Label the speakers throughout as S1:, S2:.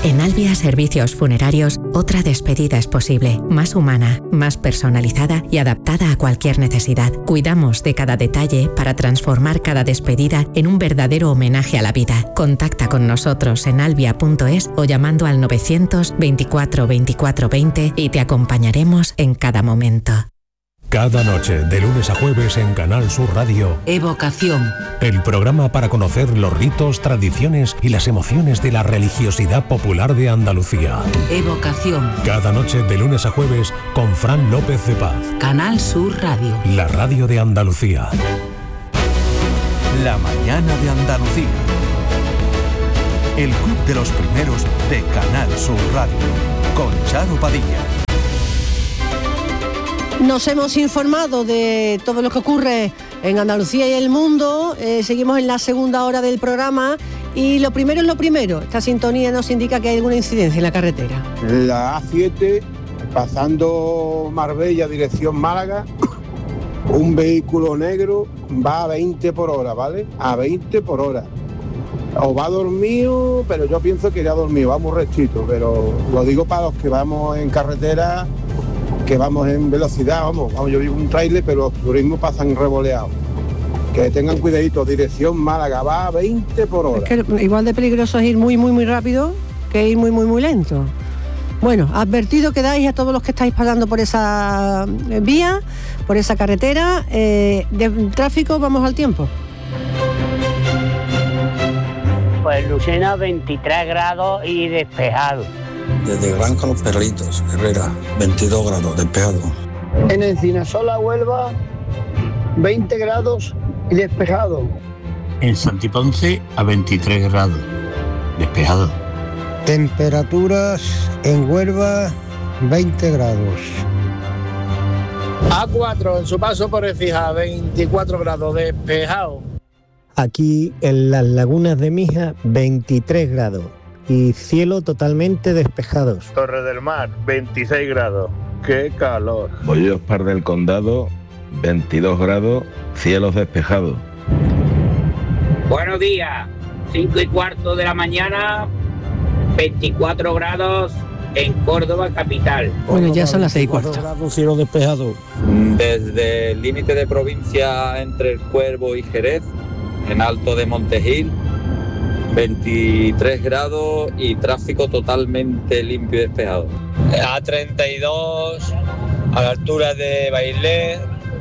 S1: En Albia Servicios Funerarios, otra despedida es posible, más humana, más personalizada y adaptada a cualquier necesidad. Cuidamos de cada detalle para transformar cada despedida en un verdadero homenaje a la vida. Contacta con nosotros en albia.es o llamando al 924 24 20 y te acompañaremos en cada momento.
S2: Cada noche, de lunes a jueves en Canal Sur Radio,
S3: Evocación.
S2: El programa para conocer los ritos, tradiciones y las emociones de la religiosidad popular de Andalucía.
S3: Evocación.
S2: Cada noche, de lunes a jueves, con Fran López de Paz.
S3: Canal Sur Radio.
S2: La radio de Andalucía.
S4: La mañana de Andalucía. El club de los primeros de Canal Sur Radio. Con Charo Padilla.
S5: Nos hemos informado de todo lo que ocurre en Andalucía y el mundo. Seguimos en la segunda hora del programa y lo primero es lo primero. Esta sintonía nos indica que hay alguna incidencia en la carretera.
S6: La A7, pasando Marbella, dirección Málaga, un vehículo negro va a 20 por hora, ¿vale? A 20 por hora. O va dormido, pero yo pienso que irá dormido, vamos rectito, pero lo digo para los que vamos en carretera, que vamos en velocidad, vamos, yo vivo un tráiler, pero los turismos pasan revoleados. Que tengan cuidadito, dirección Málaga, va a 20 por hora.
S5: Es que igual de peligroso es ir muy, muy, muy rápido que ir muy, muy, muy lento. Bueno, advertido quedáis a todos los que estáis pasando por esa vía, por esa carretera. De tráfico, vamos al tiempo.
S7: Pues Lucena, 23 grados y despejado.
S8: Desde Granja Los Perritos, Herrera, 22 grados, despejado.
S9: En Encinasola, Huelva, 20 grados y despejado.
S10: En Santiponce, a 23 grados, despejado.
S11: Temperaturas en Huelva, 20 grados.
S9: A4, en su paso por Écija, 24 grados, despejado.
S11: Aquí en las lagunas de Mija, 23 grados. Y cielo totalmente despejados.
S12: Torre del Mar, 26 grados. ¡Qué calor!
S13: Bollullos Par del Condado, 22 grados, cielos despejados.
S14: Buenos días, 5:15 de la mañana, 24 grados en Córdoba capital.
S5: Bueno, ya son las 6:15.
S11: Grados, cielo despejado.
S15: Desde el límite de provincia entre El Cuervo y Jerez, en Alto de Montejil, 23 grados y tráfico totalmente limpio y despejado.
S16: A32, a la altura de Bailén,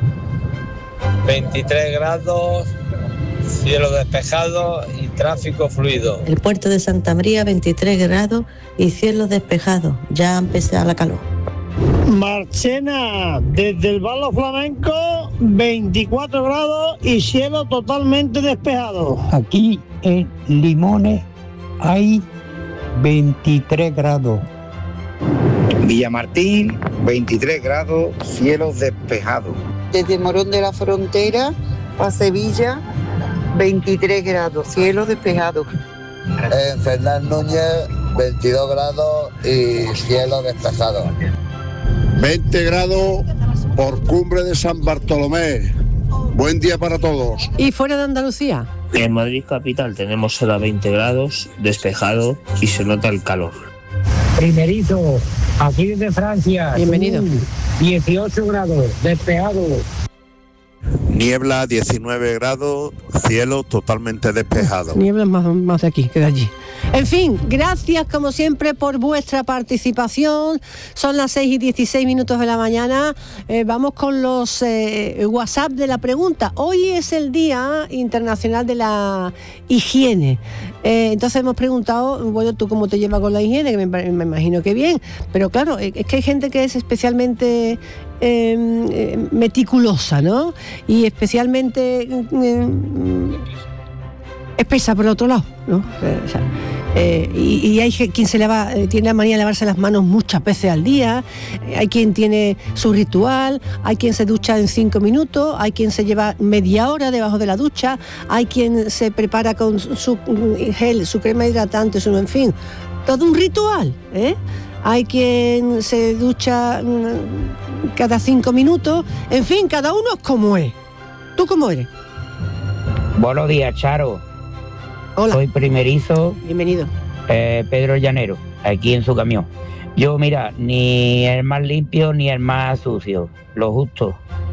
S16: 23 grados, cielo despejado y tráfico fluido.
S17: El puerto de Santa María, 23 grados y cielo despejado. Ya ha empezado la calor.
S9: Marchena, desde el Balo Flamenco, 24 grados y cielo totalmente despejado.
S18: Aquí en Limones hay 23 grados.
S19: Villamartín, 23 grados, cielos despejados.
S20: Desde Morón de la Frontera a Sevilla, 23 grados, cielo despejado.
S21: En Fernán Núñez, 22 grados y cielo despejado.
S6: 20 grados por Cumbre de San Bartolomé. Buen día para todos.
S5: ¿Y fuera de Andalucía?
S22: En Madrid capital tenemos ahora 20 grados, despejado y se nota el calor.
S23: Primerizo, aquí desde Francia.
S5: Bienvenido.
S23: 18 grados, despejado.
S24: Niebla, 19 grados, cielo totalmente despejado.
S5: Niebla más de aquí que de allí. En fin, gracias como siempre por vuestra participación. Son las 6:16 de la mañana. Vamos con los WhatsApp de la pregunta. Hoy es el Día Internacional de la Higiene. Entonces hemos preguntado, bueno, ¿tú cómo te llevas con la higiene? Que me imagino que bien. Pero claro, es que hay gente que es especialmente meticulosa, ¿no? Y especialmente espesa por otro lado, ¿no? O sea, y hay quien tiene la manía de lavarse las manos muchas veces al día, hay quien tiene su ritual, hay quien se ducha en 5 minutos, hay quien se lleva media hora debajo de la ducha, hay quien se prepara con su gel, su crema hidratante, en fin, todo un ritual, ¿eh? Hay quien se ducha cada 5 minutos, en fin, cada uno es como es. ¿Tú cómo eres?
S14: Buenos días, Charo.
S5: Hola.
S14: Soy primerizo.
S5: Bienvenido.
S14: Pedro Llanero, aquí en su camión. Yo, mira, ni el más limpio ni el más sucio, lo justo.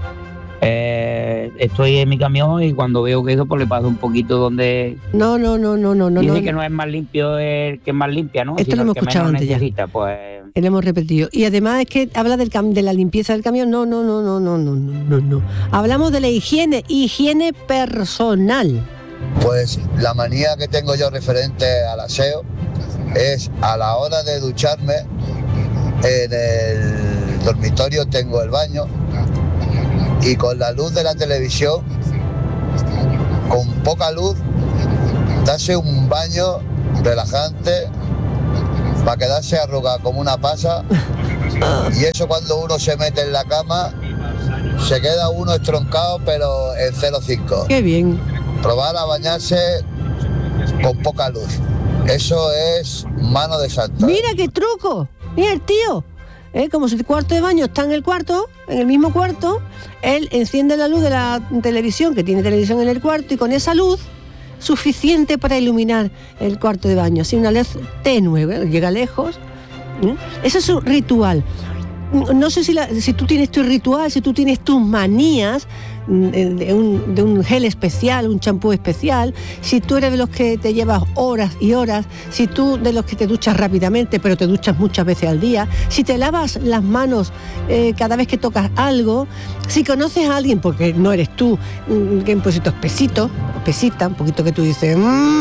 S14: Estoy en mi camión y cuando veo que eso, pues le paso un poquito donde...
S5: No.
S14: Dice que no es más limpio el que más limpia, ¿no?
S5: Esto
S14: Sino
S5: lo hemos
S14: el que
S5: escuchado
S14: menos
S5: antes ya.
S14: necesita, pues...
S5: Lo hemos repetido. Y además es que habla de la limpieza del camión. No. Hablamos de la higiene personal.
S21: Pues la manía que tengo yo referente al aseo es a la hora de ducharme, en el dormitorio tengo el baño y con la luz de la televisión, con poca luz, darse un baño relajante para quedarse arrugado como una pasa, y eso cuando uno se mete en la cama se queda uno estroncado pero en 0,5.
S5: Qué bien.
S21: Probar a bañarse con poca luz, eso es mano de santo.
S5: Mira qué truco, mira el tío. Como si el cuarto de baño está en el mismo cuarto, él enciende la luz de la televisión, que tiene televisión en el cuarto, y con esa luz suficiente para iluminar el cuarto de baño, así una luz tenue, llega lejos. Ese es su ritual. No sé si tú tienes tu ritual, si tú tienes tus manías de un gel especial, un champú especial, si tú eres de los que te llevas horas y horas, si tú de los que te duchas rápidamente, pero te duchas muchas veces al día, si te lavas las manos cada vez que tocas algo, si conoces a alguien, porque no eres tú, que en pues espesita, un poquito que tú dices,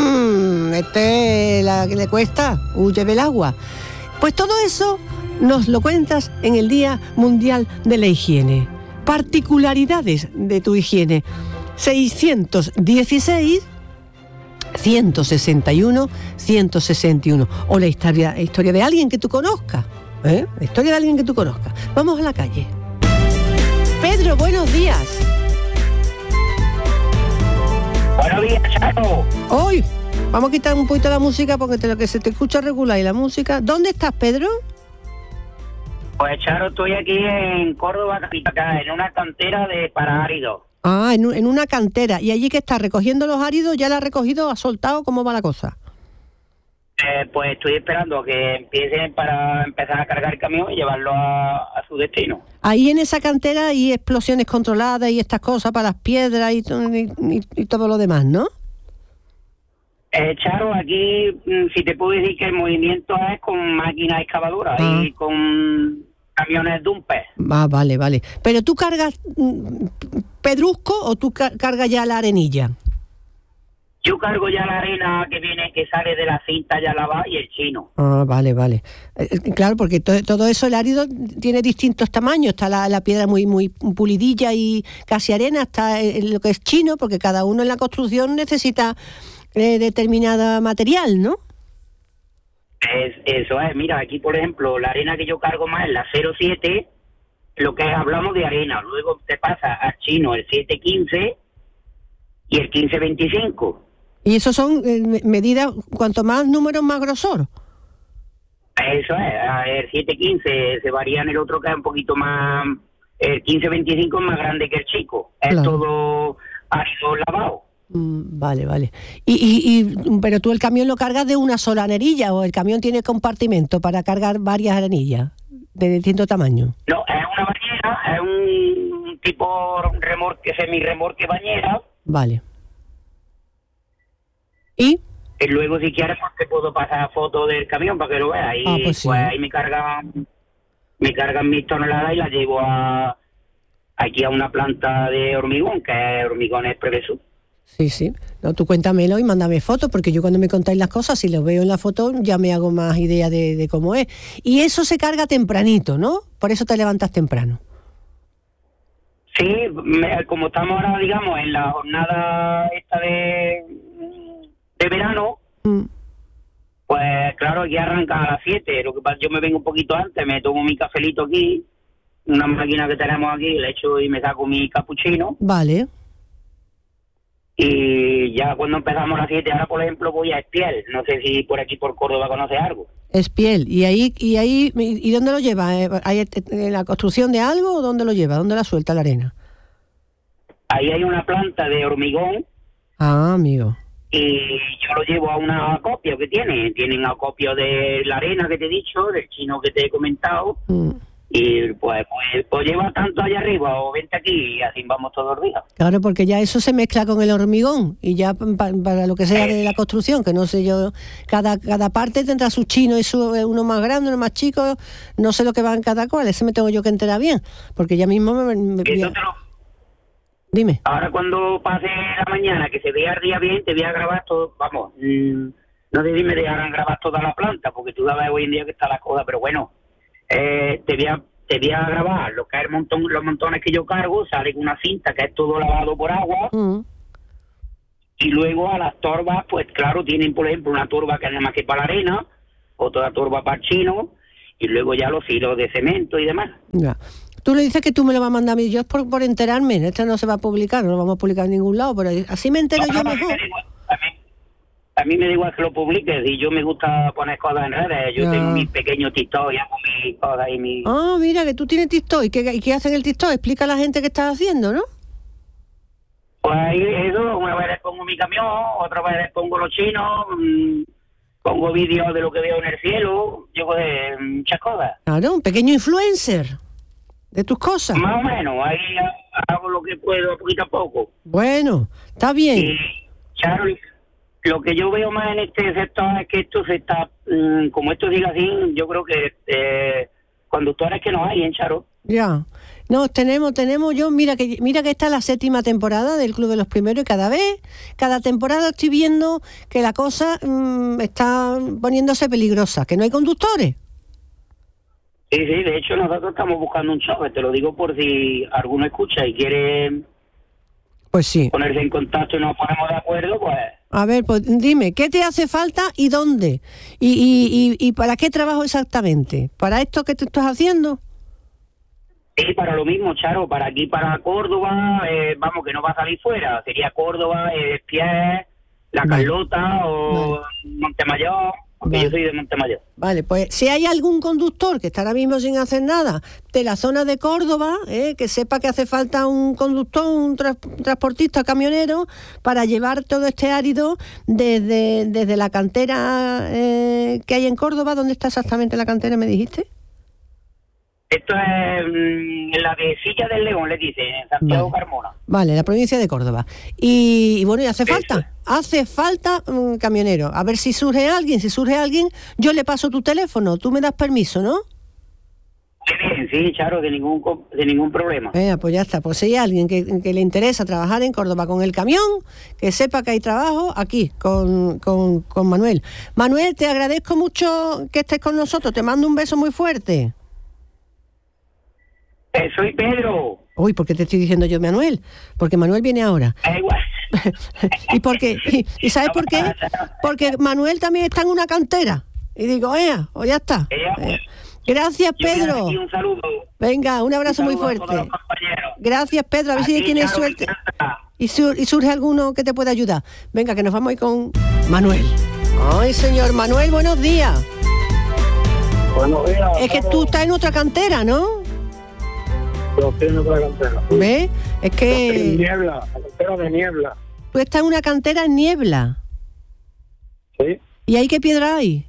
S5: la que le cuesta, huye del agua. Pues todo eso nos lo cuentas en el Día Mundial de la Higiene. Particularidades de tu higiene. 616 161 161. O la historia de alguien que tú conozcas. La historia de alguien que tú conozcas. Vamos a la calle. Pedro, buenos días.
S14: Buenos días, Charo.
S5: Hoy vamos a quitar un poquito la música porque lo que se te escucha regular y la música. ¿Dónde estás, Pedro?
S14: Pues, Charo, estoy aquí en Córdoba, capital, en una cantera para áridos.
S5: Ah, en una cantera. ¿Y allí que está recogiendo los áridos? ¿Ya la ha recogido, ha soltado? ¿Cómo va la cosa?
S14: Pues estoy esperando a que empiecen para empezar a cargar el camión y llevarlo a su destino.
S5: Ahí en esa cantera hay explosiones controladas y estas cosas para las piedras y todo lo demás, ¿no?
S14: Charo, aquí si te puedo decir que el movimiento es con máquinas excavadoras y con camiones dumper.
S5: Vale. ¿Pero tú cargas pedrusco o tú cargas ya la arenilla?
S14: Yo cargo ya la arena que sale de la cinta ya lavada y el chino.
S5: Vale. Claro, porque todo eso, el árido tiene distintos tamaños. Está la piedra muy pulidilla y casi arena, está lo que es chino, porque cada uno en la construcción necesita determinado material, ¿no?
S14: Eso es, mira, aquí por ejemplo, la arena que yo cargo más es la 07, lo que hablamos de arena, luego te pasa al chino el 715 y el 1525.
S5: ¿Y eso son medidas, cuanto más números, más grosor?
S14: Eso es, el 715 se varía en el otro que es un poquito más, el 1525 es más grande que el chico, es claro. Todo árido lavado.
S5: Vale. Pero tú el camión lo cargas de una sola arenilla o el camión tiene compartimento para cargar varias arenillas de distinto tamaño.
S14: No, es una bañera, es un tipo remorque, semi-remorque bañera.
S5: Vale. ¿Y
S14: luego si quieres pues te puedo pasar fotos del camión para que lo veas. Y
S5: pues sí.
S14: Ahí me cargan mis toneladas y las llevo aquí a una planta de hormigón, que es hormigón expreso.
S5: Sí. No, tú cuéntamelo y mándame fotos, porque yo cuando me contáis las cosas, si lo veo en la foto, ya me hago más idea de cómo es. Y eso se carga tempranito, ¿no? Por eso te levantas temprano.
S14: Sí, como estamos ahora, digamos, en la jornada esta de verano, pues claro, aquí arranca a las 7. Lo que pasa, yo me vengo un poquito antes, me tomo mi cafelito aquí, una máquina que tenemos aquí, le echo y me saco mi capuchino.
S5: Vale.
S14: Y ya cuando empezamos a las 7, ahora por ejemplo voy a Espiel, no sé si por aquí por Córdoba conoces algo.
S5: Espiel, ¿y dónde lo lleva? ¿En la construcción de algo o dónde lo lleva? ¿Dónde la suelta la arena?
S14: Ahí hay una planta de hormigón.
S5: Ah, amigo.
S14: y yo lo llevo a una acopio que tienen acopio de la arena que te he dicho, del chino que te he comentado, y pues lleva tanto allá arriba o vente aquí y así vamos todos los días.
S5: Claro, porque ya eso se mezcla con el hormigón y ya para lo que sea de la construcción, que no sé yo, cada parte tendrá su chino y uno más grande, uno más chico, no sé lo que va en cada cual, ese me tengo yo que enterar bien, porque ya mismo Dime.
S14: Ahora cuando pase la mañana, que se vea el día bien, te voy a grabar todo, vamos, no sé si me dejarán grabar toda la planta, porque tú sabes hoy en día que está la cosa, pero bueno, te voy a grabar lo que es los montones que yo cargo, sale con una cinta que es todo lavado por agua, y luego a las torbas, pues claro, tienen por ejemplo una torba que es nada más que para la arena, otra torba para el chino, y luego ya los hilos de cemento y demás.
S5: Ya. Tú le dices que tú me lo vas a mandar a mí, yo por enterarme, esto no se va a publicar, no lo vamos a publicar en ningún lado, pero así me entero yo mejor.
S14: A mí me da igual que lo publiques, y yo me gusta poner cosas en redes, yo tengo mi pequeño TikTok y hago mis cosas y mi...
S5: Ah, mira, que tú tienes TikTok, ¿y qué hacen el TikTok? Explica a la gente qué estás haciendo, ¿no?
S14: Pues ahí eso, una vez les pongo mi camión, otra vez les pongo los chinos, pongo vídeos de lo que veo en el cielo, yo muchas cosas.
S5: Claro, un pequeño influencer de tus cosas.
S14: Más o menos, ahí hago lo que puedo, poquito a poco.
S5: Bueno, está bien.
S14: Y, Charo, lo que yo veo más en este sector es que esto se está, como esto sigue así, yo creo que conductores que no hay, Charo.
S5: Ya. No, tenemos yo, mira que esta es la 7ª temporada del Club de los Primeros, y cada temporada estoy viendo que la cosa está poniéndose peligrosa, que no hay conductores.
S14: Sí, de hecho nosotros estamos buscando un chofer, te lo digo por si alguno escucha y quiere
S5: pues sí,
S14: ponerse en contacto y nos ponemos de acuerdo, pues...
S5: A ver, pues dime, ¿qué te hace falta y dónde? ¿Y para qué trabajo exactamente? ¿Para esto que tú estás haciendo?
S14: Sí, para lo mismo, Charo, para aquí, para Córdoba, vamos, que no va a salir fuera, sería Córdoba, Pies, La Carlota o Montemayor... Porque yo soy de Montemayor.
S5: Vale, pues si hay algún conductor que está ahora mismo sin hacer nada de la zona de Córdoba, que sepa que hace falta un conductor, un transportista, camionero, para llevar todo este árido desde la cantera que hay en Córdoba. ¿Dónde está exactamente la cantera, me dijiste?
S14: Esto es en la de Silla del León, le dice, en Santiago Carmona.
S5: Vale, la provincia de Córdoba. Y bueno, y hace falta un camionero. A ver si surge alguien, yo le paso tu teléfono, tú me das permiso, ¿no?
S14: Muy bien, sí, Charo, de ningún problema.
S5: Pues ya está, pues si hay alguien que le interesa trabajar en Córdoba con el camión, que sepa que hay trabajo aquí, con Manuel. Manuel, te agradezco mucho que estés con nosotros, te mando un beso muy fuerte.
S14: Soy Pedro.
S5: Uy, ¿por qué te estoy diciendo yo Manuel? Porque Manuel viene ahora.
S14: Igual.
S5: ¿Y sabes por qué? Porque Manuel también está en una cantera. Y digo, pues ya está. Gracias, Pedro.
S14: Un saludo.
S5: Venga, un abrazo muy fuerte. Gracias, Pedro. A ver si tienes suerte. Y surge alguno que te pueda ayudar. Venga, que nos vamos a ir con Manuel. Ay, señor Manuel, buenos días.
S1: Buenos días.
S5: Es que tú estás en otra cantera, ¿no?
S1: Yo estoy en otra cantera.
S5: ¿Ves? Es que...
S1: En Niebla, la cantera de Niebla.
S5: Tú estás en una cantera en Niebla.
S1: Sí.
S5: ¿Y ahí qué piedra hay?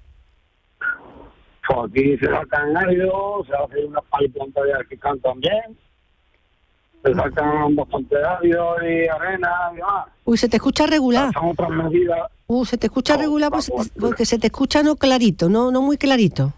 S1: Pues aquí se sacan áridos, se hace una paliplanta de arquicán también. Se sacan bastante áridos y arena y demás.
S5: Uy, se te escucha regular.
S1: Son otras medidas.
S5: Se te escucha regular porque se te escucha no clarito, no muy clarito.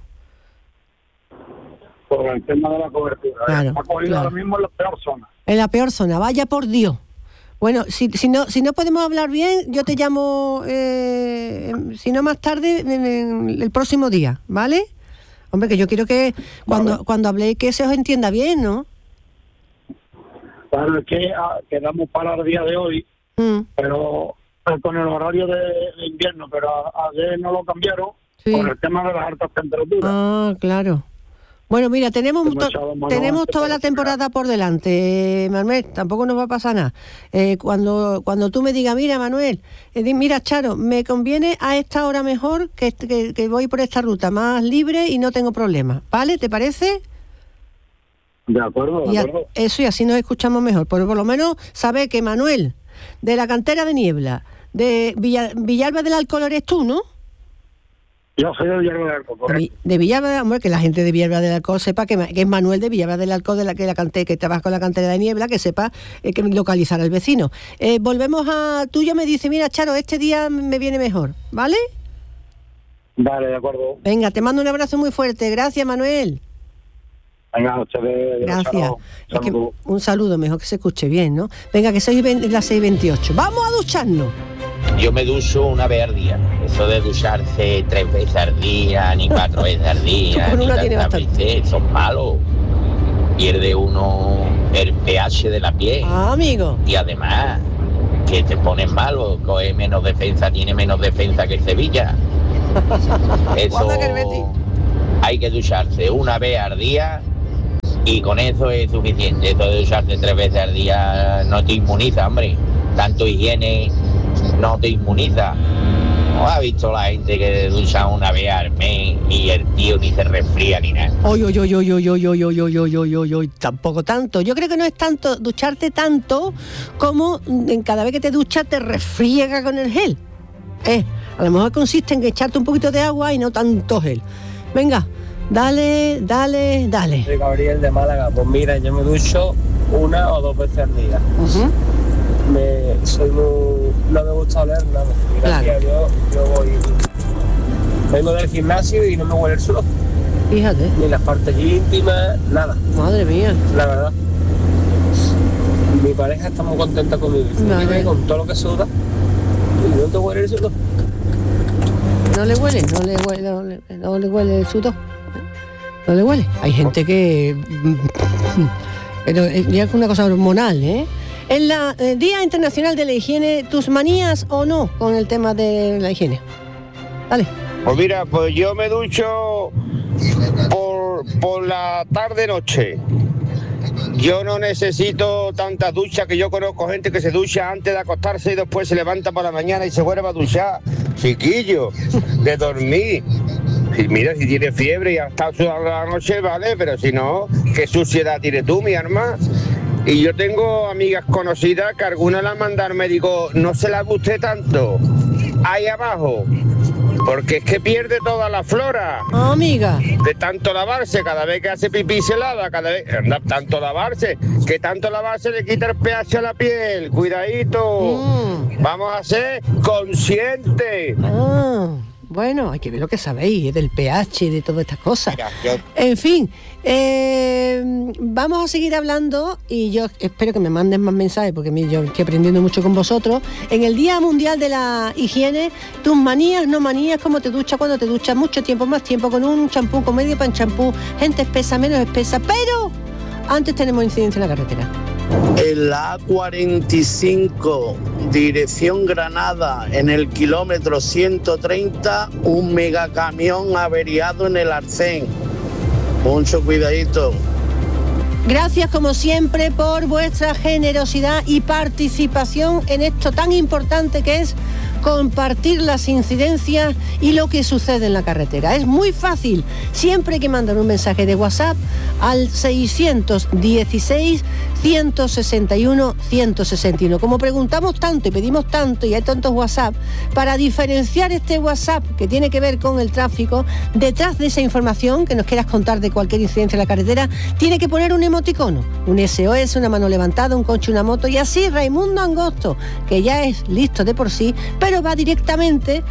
S1: Por el tema de la cobertura.
S5: Claro,
S1: está cogido ahora mismo en la peor zona.
S5: En la peor zona, vaya por Dios. Bueno, si no podemos hablar bien, yo te llamo, si no más tarde, el próximo día, ¿vale? Hombre, que yo quiero que cuando habléis que se os entienda bien, ¿no?
S1: Claro, es que quedamos para el día de hoy, pero con el horario de invierno, pero ayer no lo cambiaron por el tema de las altas temperaturas.
S5: Ah, claro. Bueno, mira, tenemos toda la temporada por delante, Manuel, tampoco nos va a pasar nada. Cuando tú me digas, mira, Manuel, mira, Charo, me conviene a esta hora mejor que voy por esta ruta, más libre y no tengo problemas, ¿vale? ¿Te parece?
S1: De acuerdo, de acuerdo.
S5: Eso, y así nos escuchamos mejor. Por lo menos sabe que Manuel, de la cantera de Niebla, de Villalba del Alcor eres tú, ¿no?
S1: Yo soy de Villalba del Alcor, correcto.
S5: De Villalba, hombre, que la gente de Villalba del Alcor sepa que es Manuel de Villalba del Alcor, que trabaja con la cantera de Niebla, que sepa que localizar al vecino. Volvemos a tuyo, me dice, mira, Charo, este día me viene mejor, ¿vale?
S1: Vale, de acuerdo.
S5: Venga, te mando un abrazo muy fuerte. Gracias, Manuel.
S1: Venga, ustedes.
S5: Gracias. Es que un saludo, mejor que se escuche bien, ¿no? Venga, que soy las 6:28. ¡Vamos a ducharnos!
S2: Yo me ducho una vez al día. Eso de ducharse 3 veces al día, ni 4 veces al día, ni tantas veces, eso es malo. Pierde uno el pH de la piel.
S5: Ah, amigo.
S2: Y además, que te pones malo, coge menos defensa, tiene menos defensa que el Sevilla. Eso hay que ducharse una vez al día y con eso es suficiente. Eso de ducharse 3 veces al día no te inmuniza, hombre. Tanto higiene no te inmuniza. ¿No has visto la gente que ducha una vez al mes y el tío ni se resfría ni nada?
S5: Tampoco tanto. Yo creo que no es tanto ducharte tanto como en cada vez que te duchas te resfriega con el gel. A lo mejor consiste en echarte un poquito de agua y no tanto gel. Venga, dale.
S3: Soy Gabriel de Málaga. Pues mira, yo me ducho 1 o 2 veces al día. No me gusta oler nada. Gracias a Dios, yo vengo del gimnasio y no me huele el sudor.
S5: Fíjate.
S3: Ni las partes íntimas, nada.
S5: Madre mía.
S3: La verdad. Mi pareja está muy contenta conmigo. Vale. Con todo lo que suda. ¿Y no te huele el sudor?
S5: No le huele el sudor. No le huele. Hay gente que... Pero ya es una cosa hormonal, ¿eh? En la Día Internacional de la Higiene, ¿tus manías o no con el tema de la higiene? Dale.
S6: Pues mira, pues yo me ducho por la tarde-noche. Yo no necesito tantas duchas, que yo conozco gente que se ducha antes de acostarse y después se levanta para la mañana y se vuelve a duchar. Chiquillo, de dormir. Si mira, si tiene fiebre y ha estado sudando la noche, vale, pero si no, ¿qué suciedad tienes tú, mi arma? Y yo tengo amigas conocidas que algunas las mandan al médico, no se la guste tanto, ahí abajo, porque es que pierde toda la flora.
S5: Amiga.
S6: De tanto lavarse, cada vez que hace pipí se lava, tanto lavarse le quita el pH a la piel, cuidadito. Vamos a ser conscientes.
S5: Bueno, hay que ver lo que sabéis del pH y de todas estas cosas. En fin, vamos a seguir hablando y yo espero que me manden más mensajes porque yo estoy aprendiendo mucho con vosotros. En el Día Mundial de la Higiene, tus manías, no manías, cómo te duchas, cuando te duchas, mucho tiempo, más tiempo, con un champú, con medio pan champú, gente espesa, menos espesa, pero antes tenemos incidencia en la carretera.
S4: En la A45, dirección Granada, en el kilómetro 130, un megacamión averiado en el arcén. Mucho cuidadito.
S5: Gracias como siempre por vuestra generosidad y participación en esto tan importante que es compartir las incidencias y lo que sucede en la carretera. Es muy fácil, siempre hay que mandar un mensaje de WhatsApp al 616 161 161. Como preguntamos tanto y pedimos tanto y hay tantos WhatsApp, para diferenciar este WhatsApp que tiene que ver con el tráfico, detrás de esa información que nos quieras contar de cualquier incidencia en la carretera, tiene que poner un emoticono, un SOS, una mano levantada, un coche, una moto, y así Raimundo Angosto, que ya es listo de por sí, pero va directamente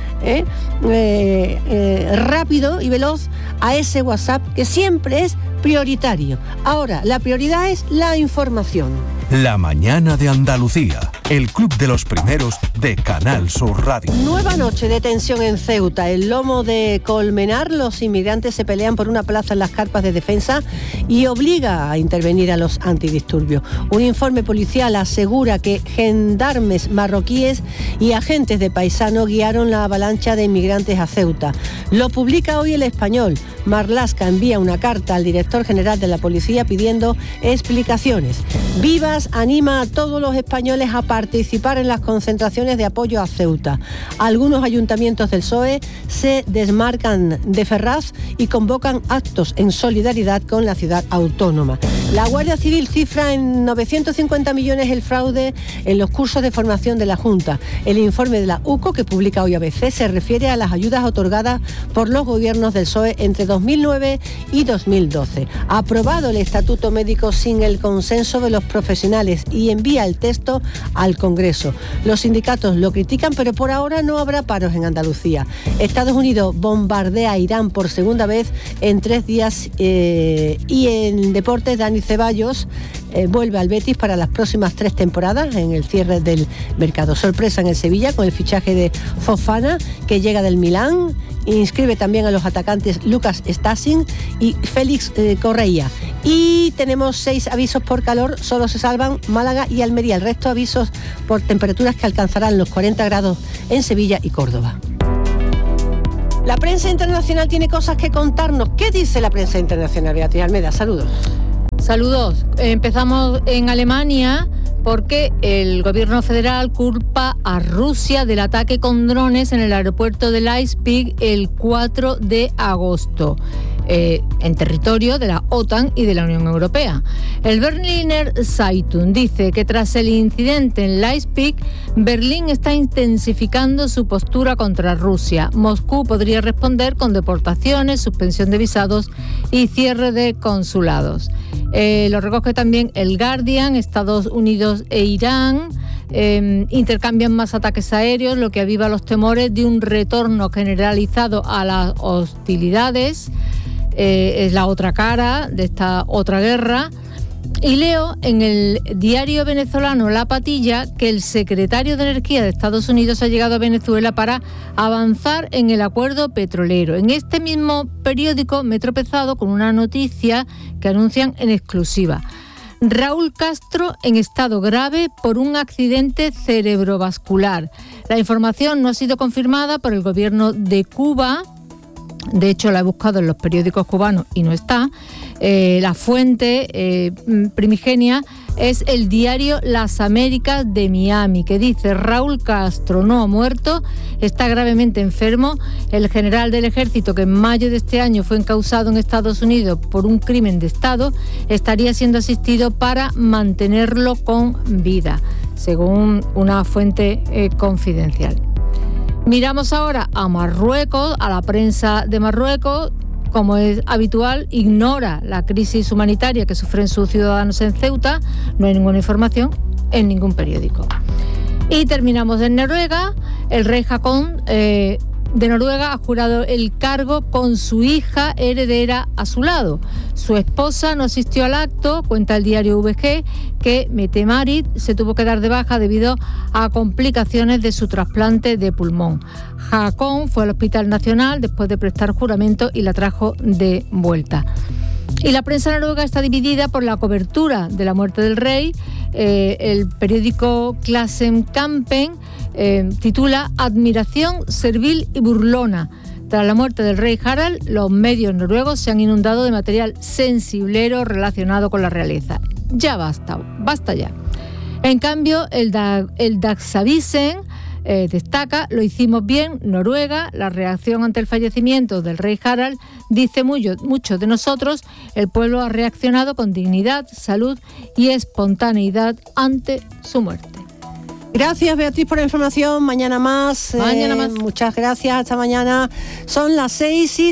S5: rápido y veloz a ese WhatsApp que siempre es prioritario. Ahora, la prioridad es la información.
S7: La mañana de Andalucía, el club de los primeros de Canal Sur Radio.
S5: Nueva noche de tensión en Ceuta. El lomo de Colmenar, los inmigrantes se pelean por una plaza en las carpas de defensa y obliga a intervenir a los antidisturbios. Un informe policial asegura que gendarmes marroquíes y agentes de paisano guiaron la avalancha de inmigrantes a Ceuta. Lo publica hoy El Español. Marlaska envía una carta al director general de la policía pidiendo explicaciones. Vivas anima a todos los españoles a participar participar en las concentraciones de apoyo a Ceuta. Algunos ayuntamientos del PSOE se desmarcan de Ferraz y convocan actos en solidaridad con la ciudad autónoma. La Guardia Civil cifra en 950 millones el fraude en los cursos de formación de la Junta. El informe de la UCO, que publica hoy ABC, se refiere a las ayudas otorgadas por los gobiernos del PSOE entre 2009 y 2012. Ha aprobado el Estatuto Médico sin el consenso de los profesionales y envía el texto al Congreso. Los sindicatos lo critican, pero por ahora no habrá paros en Andalucía. Estados Unidos bombardea a Irán por segunda vez en 3 días y en deportes, Dani Ceballos vuelve al Betis para las próximas 3 temporadas en el cierre del mercado. Sorpresa en el Sevilla con el fichaje de Fofana, que llega del Milán. Inscribe también a los atacantes Lucas Stasin y Félix Correia. Y tenemos 6 avisos por calor, solo se salvan Málaga y Almería. El resto avisos por temperaturas que alcanzarán los 40 grados en Sevilla y Córdoba. La prensa internacional tiene cosas que contarnos. ¿Qué dice la prensa internacional? Beatriz Almeda, saludos.
S8: Saludos. Empezamos en Alemania porque el gobierno federal culpa a Rusia del ataque con drones en el aeropuerto de Leipzig el 4 de agosto. En territorio de la OTAN y de la Unión Europea. El Berliner Zeitung dice que tras el incidente en Leipzig, Berlín está intensificando su postura contra Rusia. Moscú podría responder con deportaciones, suspensión de visados y cierre de consulados. Lo recoge también el Guardian. Estados Unidos e Irán intercambian más ataques aéreos, lo que aviva los temores de un retorno generalizado a las hostilidades. Es la otra cara de esta otra guerra. Y leo en el diario venezolano La Patilla que el secretario de Energía de Estados Unidos ha llegado a Venezuela para avanzar en el acuerdo petrolero. En este mismo periódico me he tropezado con una noticia que anuncian en exclusiva. Raúl Castro en estado grave por un accidente cerebrovascular. La información no ha sido confirmada por el gobierno de Cuba. De hecho, la he buscado en los periódicos cubanos y no está. La fuente primigenia es el diario Las Américas de Miami, que dice: Raúl Castro no ha muerto, está gravemente enfermo. El general del ejército, que en mayo de este año fue encausado en Estados Unidos por un crimen de Estado, estaría siendo asistido para mantenerlo con vida, según una fuente confidencial. Miramos ahora a Marruecos, a la prensa de Marruecos. Como es habitual, ignora la crisis humanitaria que sufren sus ciudadanos en Ceuta. No hay ninguna información en ningún periódico. Y terminamos en Noruega. El rey Haakon de Noruega ha jurado el cargo con su hija heredera a su lado. Su esposa no asistió al acto, cuenta el diario VG, que Mette-Marit se tuvo que dar de baja debido a complicaciones de su trasplante de pulmón. Haakon fue al Hospital Nacional después de prestar juramento y la trajo de vuelta. Y la prensa noruega está dividida por la cobertura de la muerte del rey. El periódico Klassekampen titula Admiración servil y burlona. Tras la muerte del rey Harald, los medios noruegos se han inundado de material sensiblero relacionado con la realeza. Ya basta ya. En cambio, el Dagsavisen destaca: lo hicimos bien, Noruega, la reacción ante el fallecimiento del rey Harald dice mucho de nosotros. El pueblo ha reaccionado con dignidad, salud y espontaneidad ante su muerte.
S5: Gracias, Beatriz, por la información. Mañana más. Muchas gracias. Hasta mañana. Son las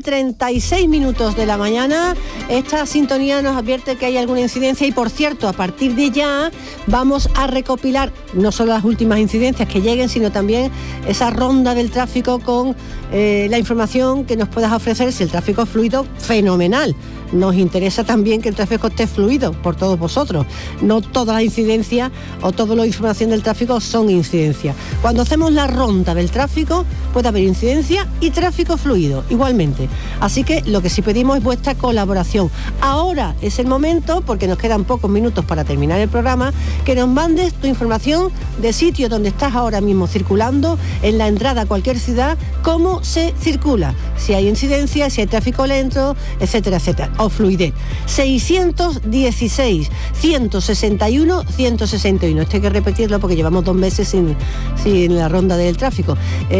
S5: 6:36 de la mañana. Esta sintonía nos advierte que hay alguna incidencia y, por cierto, a partir de ya vamos a recopilar no solo las últimas incidencias que lleguen, sino también esa ronda del tráfico con la información que nos puedas ofrecer. Si el tráfico es fluido, fenomenal. Nos interesa también que el tráfico esté fluido por todos vosotros. No todas las incidencias o toda la información del tráfico son incidencias. Cuando hacemos la ronda del tráfico puede haber incidencia y tráfico fluido igualmente. Así que lo que sí pedimos es vuestra colaboración. Ahora es el momento, porque nos quedan pocos minutos para terminar el programa, que nos mandes tu información de sitio donde estás ahora mismo circulando, en la entrada a cualquier ciudad, cómo se circula, si hay incidencia, si hay tráfico lento, etcétera, etcétera. O fluidez. 616 161 161. Esto hay que repetirlo porque llevamos 2 meses sin la ronda del tráfico.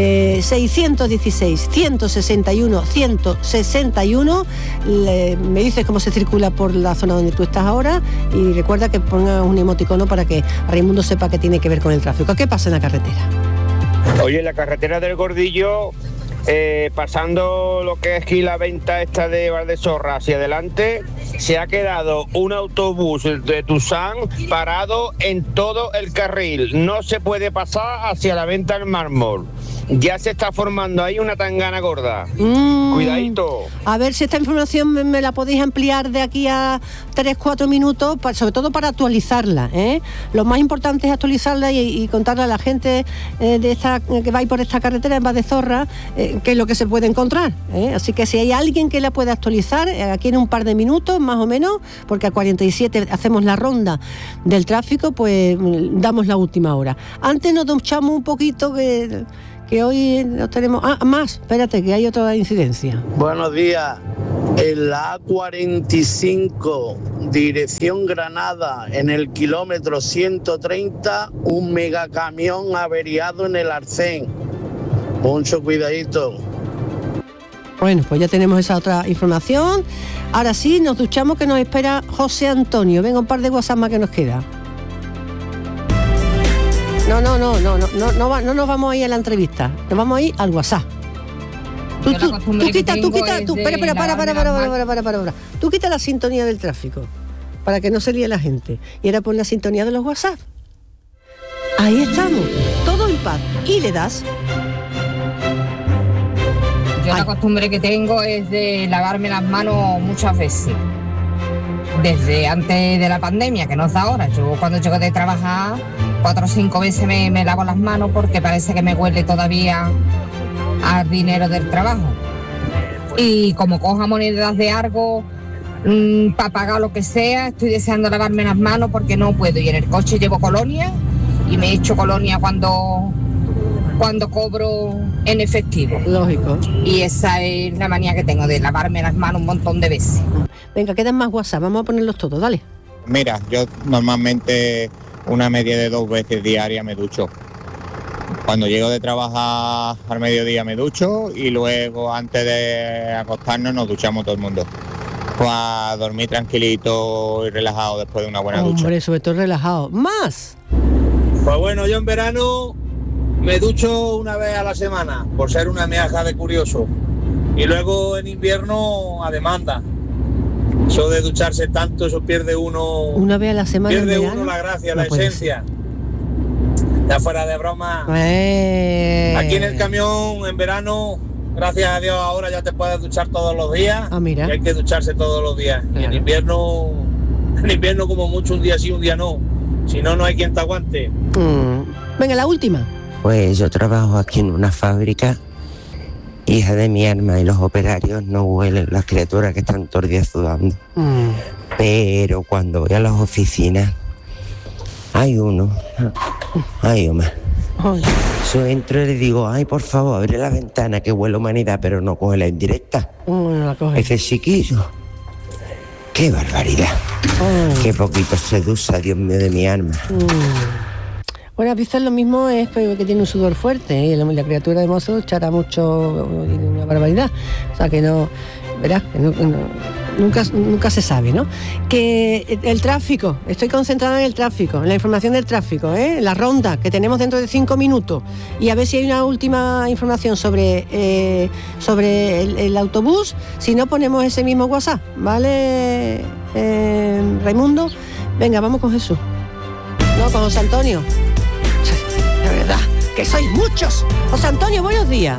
S5: 616 161 161. Me dices cómo se circula por la zona donde tú estás ahora y recuerda que pongas un emoticono para que Raimundo sepa que tiene que ver con el tráfico. ¿Qué pasa en la carretera?
S3: Oye, la carretera del Gordillo, pasando lo que es aquí la venta esta de Valdesorra hacia adelante, se ha quedado un autobús de Tusán parado en todo el carril. No se puede pasar hacia la venta del mármol. Ya se está formando ahí una tangana gorda. Cuidadito.
S5: A ver si esta información me la podéis ampliar de aquí a 3-4 minutos, sobre todo para actualizarla, ¿eh? Lo más importante es actualizarla y contarle a la gente que va por esta carretera en Valdesorra qué es lo que se puede encontrar, ¿eh? Así que si hay alguien que la pueda actualizar, aquí en un par de minutos más o menos, porque a 47 hacemos la ronda del tráfico, pues damos la última hora. Antes nos duchamos un poquito que hoy no tenemos... más, espérate, que hay otra incidencia.
S4: Buenos días. En la A45, dirección Granada, en el kilómetro 130, un megacamión averiado en el arcén. Mucho cuidadito.
S5: Bueno, pues ya tenemos esa otra información. Ahora sí, nos duchamos, que nos espera José Antonio. Venga, un par de WhatsApp más que nos queda. No nos vamos a ir a la entrevista, nos vamos a ir al WhatsApp. Tú quita, para. Tú quita la sintonía del tráfico, para que no se líe la gente. Y ahora pon la sintonía de los WhatsApp. Ahí estamos, todo en paz. Y le das.
S10: Yo la costumbre que tengo es de lavarme las manos muchas veces. Desde antes de la pandemia, que no es ahora. Yo cuando llego de trabajar 4 o 5 veces me lavo las manos porque parece que me huele todavía al dinero del trabajo. Y como coja monedas de algo para pagar lo que sea, estoy deseando lavarme las manos porque no puedo. Y en el coche llevo colonia y me echo colonia cuando cobro en efectivo.
S5: Lógico.
S10: Y esa es la manía que tengo, de lavarme las manos un montón de veces.
S5: Venga, quedan más WhatsApp, vamos a ponerlos todos, dale.
S11: Mira, yo normalmente una media de 2 veces diarias me ducho. Cuando llego de trabajar al mediodía me ducho y luego antes de acostarnos nos duchamos todo el mundo. Para dormir tranquilito y relajado después de una buena ducha.
S5: Hombre, sobre todo relajado. ¡Más!
S16: Pues bueno, yo en verano me ducho una vez a la semana, por ser una miaja de curioso. Y luego en invierno a demanda. Eso de ducharse tanto, eso pierde uno...
S5: Una vez a la semana.
S16: Pierde uno la gracia, no la esencia. Ya fuera de broma. Aquí en el camión, en verano, gracias a Dios, ahora ya te puedes duchar todos los días.
S5: Mira.
S16: Y hay que ducharse todos los días. Claro. Y en invierno como mucho un día sí, un día no. Si no, no hay quien te aguante.
S5: Venga, la última.
S12: Pues yo trabajo aquí en una fábrica, hija de mi alma, y los operarios no huelen, las criaturas que están todo el día sudando. Pero cuando voy a las oficinas, hay uno. Yo entro y le digo, ay, por favor, abre la ventana que huele humanidad, pero no coge la indirecta. Ese chiquillo. ¡Qué barbaridad! ¡Qué poquito seduce, Dios mío de mi alma!
S5: Bueno, a veces lo mismo es que tiene un sudor fuerte, ¿eh? La criatura de mozo echará mucho, una barbaridad. O sea que no, verás, que nunca se sabe, ¿no? Que el tráfico, estoy concentrada en el tráfico, en la información del tráfico, ¿eh? La ronda que tenemos dentro de 5 minutos. Y a ver si hay una última información sobre el autobús. Si no, ponemos ese mismo WhatsApp, ¿vale, Raimundo? Venga, vamos con Jesús. No, con José Antonio. De verdad, que sois muchos. José Antonio, buenos días.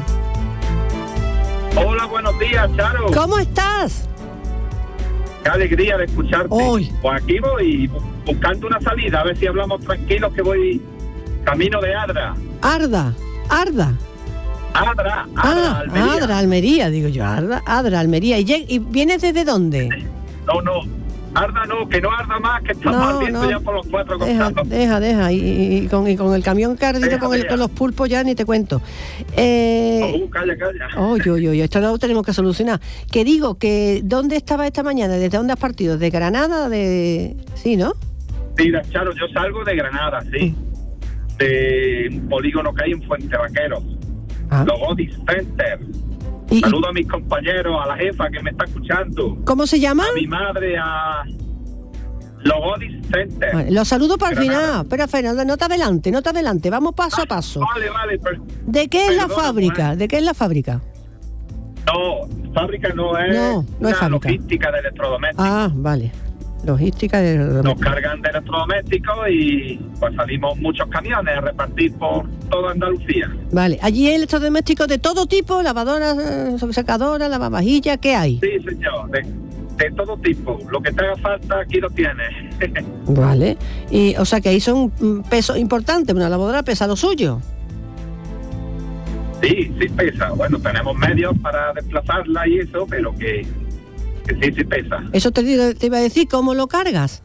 S13: Hola, buenos días, Charo.
S5: ¿Cómo estás?
S13: Qué alegría de escucharte.
S5: Hoy.
S13: Pues aquí voy buscando una salida, a ver si hablamos tranquilos, que voy camino de Adra.
S5: Adra,
S13: Almería.
S5: Adra, Almería, digo yo. Adra, Almería. ¿Y vienes desde dónde?
S13: No. Arda no, que no arda más, que estamos ardiendo ya por los 4 costados.
S5: Deja. Y con el camión que ha ardido con los pulpos ya ni te cuento.
S13: Calla.
S5: Esto lo tenemos que solucionar. Que digo, que ¿dónde estabas esta mañana? ¿Desde dónde has partido? ¿De Granada? Sí, ¿no?
S13: Mira, Charo, yo salgo de Granada, sí. de un polígono que hay en Fuente Vaquero. Logodis Center. Saludo a mis compañeros, a la jefa que me está escuchando.
S5: ¿Cómo se llama?
S13: A mi madre, a Logodis Center.
S5: Vale, los saludo para el final. Espera, no te adelante. Vamos paso a paso.
S13: Vale.
S5: ¿De qué es la fábrica? ¿De qué es la fábrica?
S13: No, fábrica no es.
S5: No es fábrica.
S13: Logística de electrodomésticos.
S5: Ah, vale. Logística de electrodomésticos.
S13: Nos cargan de electrodomésticos y pues salimos muchos camiones a repartir por toda Andalucía.
S5: Vale, allí hay electrodomésticos de todo tipo, lavadoras, secadoras, lavavajillas, ¿qué hay?
S13: Sí, señor, de todo tipo. Lo que te haga falta, aquí lo tienes.
S5: Vale, y o sea que ahí son pesos importantes, una lavadora pesa lo suyo.
S13: Sí pesa. Bueno, tenemos medios para desplazarla y eso, pero que sí pesa.
S5: Eso te iba a decir, ¿cómo lo cargas?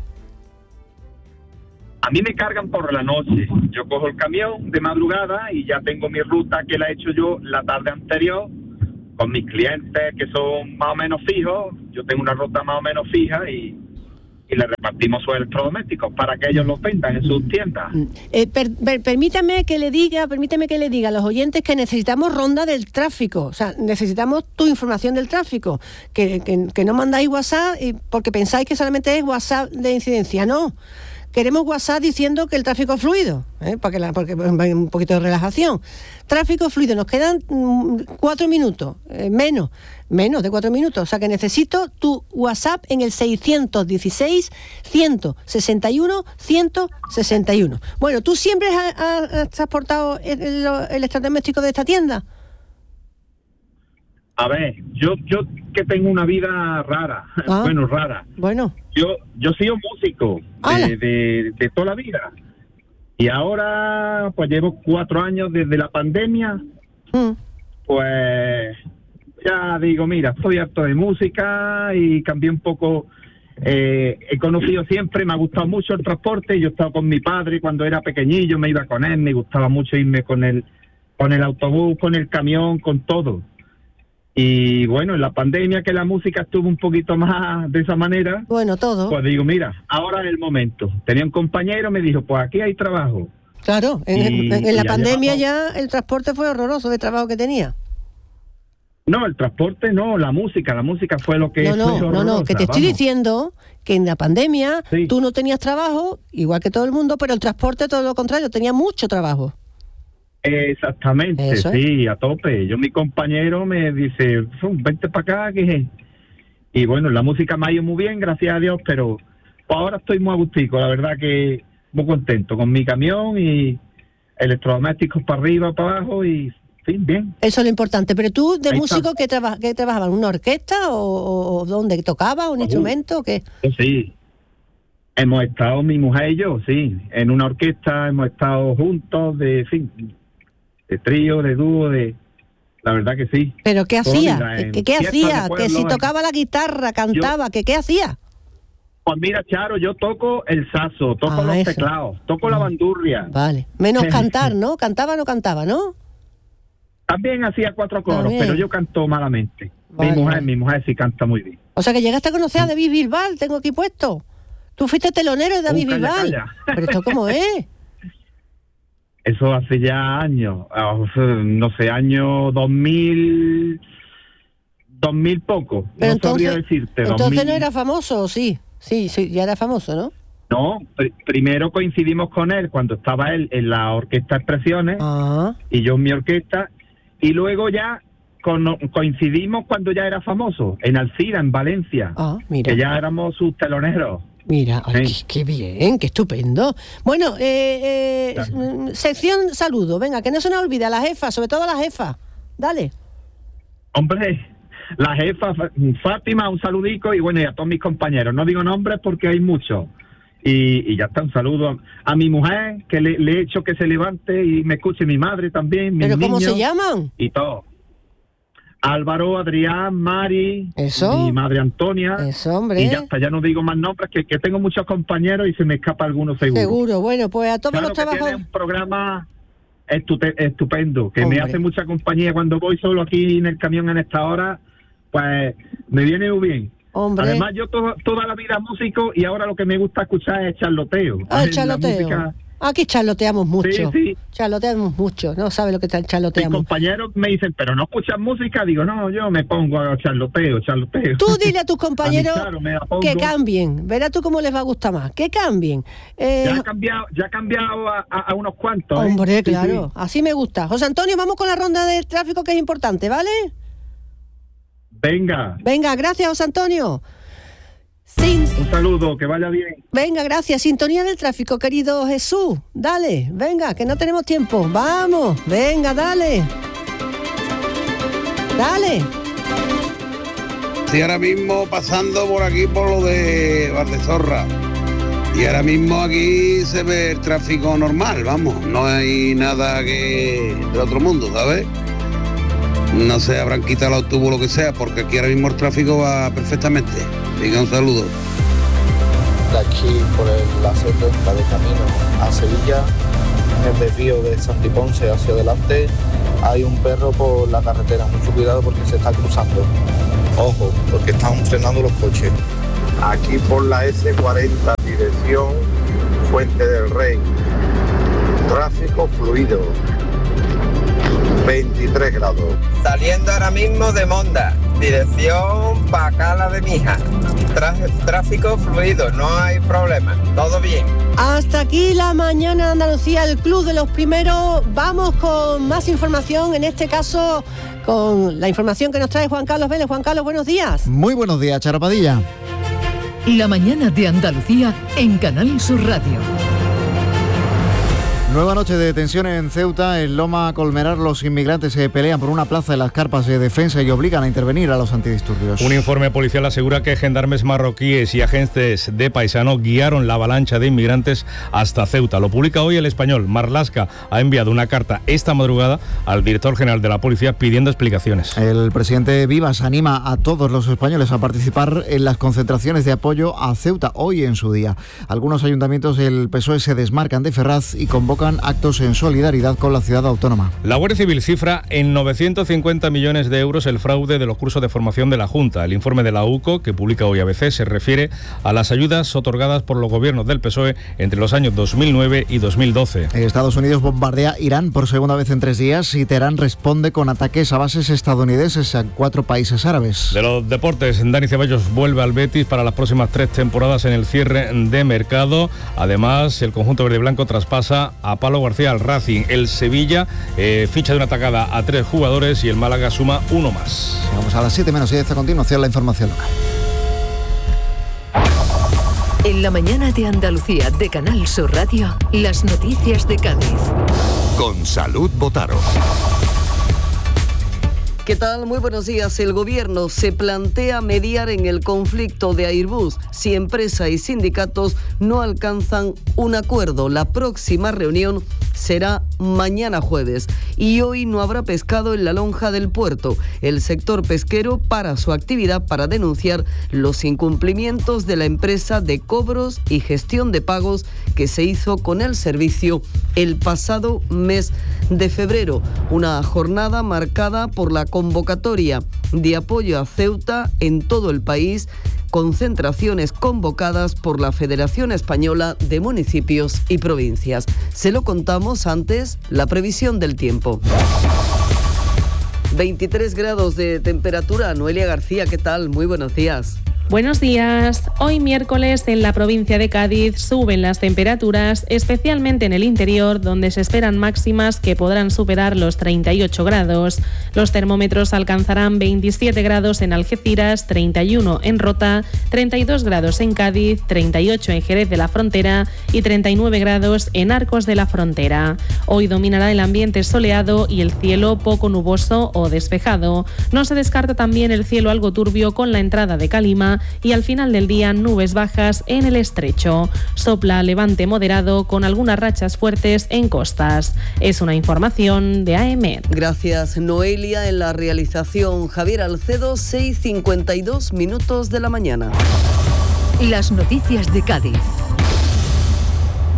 S13: A mí me cargan por la noche. Yo cojo el camión de madrugada y ya tengo mi ruta que la he hecho yo la tarde anterior con mis clientes que son más o menos fijos. Yo tengo una ruta más o menos fija y le repartimos sus electrodomésticos para que ellos los vendan en sus tiendas.
S5: Permítame que le diga a los oyentes que necesitamos ronda del tráfico, o sea, necesitamos tu información del tráfico, que no mandáis WhatsApp porque pensáis que solamente es WhatsApp de incidencia, no. Queremos WhatsApp diciendo que el tráfico es fluido, porque hay un poquito de relajación. Tráfico fluido, nos quedan 4 minutos, menos de 4 minutos. O sea que necesito tu WhatsApp en el 616-161-161. Bueno, ¿tú siempre has transportado el electrodoméstico de esta tienda?
S13: A ver, yo que tengo una vida rara, rara.
S5: Bueno.
S13: Yo soy un músico de toda la vida. Y ahora, pues llevo 4 años desde la pandemia. Pues ya digo, mira, estoy harto de música y cambié un poco. He conocido siempre, me ha gustado mucho el transporte. Yo he estado con mi padre cuando era pequeñillo, me iba con él, me gustaba mucho irme con el autobús, con el camión, con todo. Y bueno, en la pandemia que la música estuvo un poquito más de esa manera,
S5: bueno, todo.
S13: Pues digo, mira, ahora es el momento. Tenía un compañero, me dijo, pues aquí hay trabajo.
S5: Claro, en la pandemia ya el transporte fue horroroso de trabajo que tenía.
S13: No, el transporte no, la música fue lo que fue horrorosa.
S5: No, que te estoy diciendo que en la pandemia tú no tenías trabajo, igual que todo el mundo, pero el transporte todo lo contrario, tenía mucho trabajo.
S13: Exactamente, eso sí, a tope. Mi compañero me dice, vente para acá, y bueno, la música me ha ido muy bien, gracias a Dios, pero pues ahora estoy muy agustico, la verdad que muy contento con mi camión y electrodomésticos para arriba, para abajo y bien.
S5: Eso es lo importante. Pero tú, de músico, ¿qué trabajabas? ¿Una orquesta o dónde tocabas? ¿Un instrumento o qué?
S13: Sí. Hemos estado, mi mujer y yo, sí, en una orquesta, hemos estado juntos, de trío, de dúo, la verdad que sí.
S5: ¿Pero qué hacía? ¿Qué hacía? Que si tocaba la guitarra, cantaba, ¿qué hacía?
S13: Pues mira, Charo, yo toco el saxo, toco los teclados, toco la bandurria.
S5: Vale, menos cantar, ¿no? ¿Cantaba o no cantaba, no?
S13: También hacía 4 coros, pero yo canto malamente. Vale. Mi mujer sí canta muy bien.
S5: O sea que llegaste a conocer a David Bisbal, tengo aquí puesto. Tú fuiste telonero de David Bisbal. ¿Pero esto cómo es?
S13: Eso hace ya años, no sé, año 2000 poco.
S5: Pero
S13: no
S5: entonces,
S13: sabría decirte.
S5: Entonces
S13: 2000.
S5: No era famoso, sí, ya era famoso, ¿no?
S13: No, primero coincidimos con él cuando estaba él en la Orquesta Expresiones y yo en mi orquesta, y luego ya coincidimos cuando ya era famoso, en Alcira, en Valencia, que ya éramos sus teloneros.
S5: Mira, ay, qué bien, qué estupendo. Bueno, sección saludo, venga, que no se nos olvide a la jefa, sobre todo a la jefa. Dale.
S13: Hombre, la jefa Fátima, un saludico, y bueno, y a todos mis compañeros. No digo nombres porque hay muchos. Y ya está, un saludo a mi mujer, que le he hecho que se levante y me escuche mi madre también, mis
S5: ¿Pero
S13: niños,
S5: cómo se llaman?
S13: Y todo. Álvaro, Adrián, Mari, mi madre Antonia.
S5: Eso, hombre.
S13: Y ya está, ya no digo más nombres, que tengo muchos compañeros y se me escapa alguno seguro.
S5: Seguro, bueno, pues a todos los trabajos.
S13: Tiene un programa estupendo, que me hace mucha compañía cuando voy solo aquí en el camión en esta hora, pues me viene muy bien.
S5: Hombre.
S13: Además, yo toda la vida músico y ahora lo que me gusta escuchar es charloteo.
S5: Charloteo. Aquí charloteamos mucho.
S13: Sí.
S5: Charloteamos mucho, no sabe lo que charloteamos.
S13: Mis compañeros me dicen, pero no escuchas música. Digo, no, yo me pongo a charloteo.
S5: Tú dile a tus compañeros
S13: a
S5: que cambien. Verás tú cómo les va a gustar más. Que cambien.
S13: Ya ha cambiado a unos cuantos.
S5: Hombre, claro. Sí. Así me gusta. José Antonio, vamos con la ronda de tráfico, que es importante, ¿vale?
S13: Venga,
S5: gracias, José Antonio.
S13: Un saludo, que vaya bien.
S5: Venga, gracias. Sintonía del tráfico, querido Jesús. Dale, venga, que no tenemos tiempo. Vamos, venga, dale.
S6: Sí, ahora mismo pasando por aquí por lo de Valdezorra. Y ahora mismo aquí se ve el tráfico normal, vamos. No hay nada que del otro mundo, ¿sabes? No se habrán quitado el autobús o lo que sea, porque aquí ahora mismo el tráfico va perfectamente. Venga, un saludo.
S9: De aquí por la C30 de camino a Sevilla, en el desvío de Santiponce hacia adelante, hay un perro por la carretera. Mucho cuidado porque se está cruzando. Ojo, porque están frenando los coches.
S21: Aquí por la S40, dirección Fuente del Rey. Tráfico fluido. 23 grados.
S15: Saliendo ahora mismo de Monda, dirección Pacala de Mija. Tráfico fluido, no hay problema, todo bien.
S5: Hasta aquí la mañana de Andalucía, el Club de los Primeros. Vamos con más información, en este caso con la información que nos trae Juan Carlos Vélez. Juan Carlos, buenos días.
S17: Muy buenos días, Charo Padilla.
S18: La mañana de Andalucía en Canal Sur Radio.
S17: Nueva noche de tensión en Ceuta. En Loma Colmenar los inmigrantes se pelean por una plaza en las carpas de defensa y obligan a intervenir a los antidisturbios.
S25: Un informe policial asegura que gendarmes marroquíes y agentes de paisano guiaron la avalancha de inmigrantes hasta Ceuta. Lo publica hoy El Español. Marlaska ha enviado una carta esta madrugada al director general de la policía pidiendo explicaciones.
S17: El presidente Vivas anima a todos los españoles a participar en las concentraciones de apoyo a Ceuta hoy en su día. Algunos ayuntamientos del PSOE se desmarcan de Ferraz y convocan actos en solidaridad con la ciudad autónoma.
S25: La Guardia Civil cifra en 950 millones de euros el fraude de los cursos de formación de la Junta. El informe de la UCO, que publica hoy ABC, se refiere a las ayudas otorgadas por los gobiernos del PSOE entre los años 2009 y 2012.
S17: Estados Unidos bombardea Irán por segunda vez en 3 días y Teherán responde con ataques a bases estadounidenses en 4 países árabes.
S25: De los deportes, Dani Ceballos vuelve al Betis para las próximas 3 temporadas en el cierre de mercado. Además, el conjunto verde y blanco traspasa a Pablo García al Racing. El Sevilla ficha de una tacada a 3 jugadores y el Málaga suma 1 más.
S17: Vamos a las 7 menos 10 a continuación la información local.
S18: En la mañana de Andalucía de Canal Sur Radio, las noticias de Cádiz.
S7: Con Salud Botaro.
S26: ¿Qué tal? Muy buenos días. El Gobierno se plantea mediar en el conflicto de Airbus si empresa y sindicatos no alcanzan un acuerdo. La próxima reunión será mañana jueves y hoy no habrá pescado en la lonja del puerto. El sector pesquero para su actividad para denunciar los incumplimientos de la empresa de cobros y gestión de pagos que se hizo con el servicio el pasado mes de febrero. Una jornada marcada por la convocatoria de apoyo a Ceuta en todo el país, concentraciones convocadas por la Federación Española de Municipios y Provincias. Se lo contamos antes, la previsión del tiempo. 23 grados de temperatura. Noelia García, ¿qué tal? Muy buenos días.
S27: Buenos días. Hoy miércoles en la provincia de Cádiz suben las temperaturas, especialmente en el interior, donde se esperan máximas que podrán superar los 38 grados. Los termómetros alcanzarán 27 grados en Algeciras, 31 en Rota, 32 grados en Cádiz, 38 en Jerez de la Frontera y 39 grados en Arcos de la Frontera. Hoy dominará el ambiente soleado y el cielo poco nuboso o despejado. No se descarta también el cielo algo turbio con la entrada de calima y al final del día nubes bajas en el estrecho. Sopla levante moderado con algunas rachas fuertes en costas. Es una información de AEMET.
S26: Gracias, Noelia. En la realización, Javier Alcedo, 6:52 minutos de la mañana.
S18: Las noticias de Cádiz.